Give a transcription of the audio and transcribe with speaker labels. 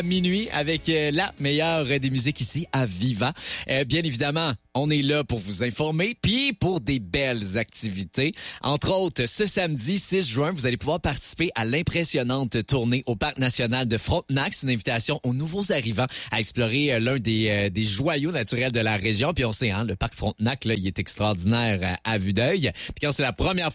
Speaker 1: Minuit avec la meilleure des musiques ici à Viva. Bien évidemment, on est là pour vous informer, puis pour des belles activités. Entre autres, ce samedi 6 juin, vous allez pouvoir participer à l'impressionnante tournée au Parc national de Frontenac. C'est une invitation aux nouveaux arrivants à explorer l'un des joyaux naturels de la région. Puis on sait, le Parc Frontenac, là, il est extraordinaire à vue d'œil. Puis quand c'est la première